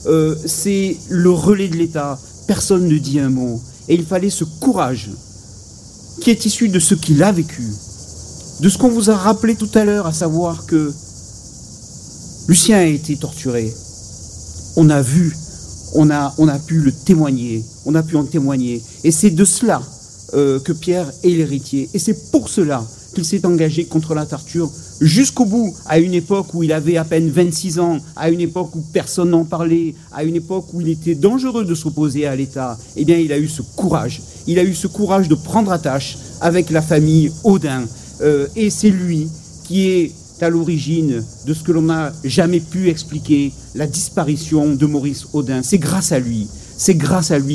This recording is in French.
c'est le relais de l'État. Personne ne dit un mot. Et il fallait ce courage qui est issu de ce qu'il a vécu, de ce qu'on vous a rappelé tout à l'heure, à savoir que Lucien a été torturé. On a vu, on a pu le témoigner, on a pu en témoigner. Et c'est de cela que Pierre est l'héritier. Et c'est pour cela qu'il s'est engagé contre la torture jusqu'au bout, à une époque où il avait à peine 26 ans, à une époque où personne n'en parlait, à une époque où il était dangereux de s'opposer à l'État. Eh bien, il a eu ce courage. Il a eu ce courage de prendre attache avec la famille Audin. Et c'est lui qui est à l'origine de ce que l'on n'a jamais pu expliquer, la disparition de Maurice Audin. C'est grâce à lui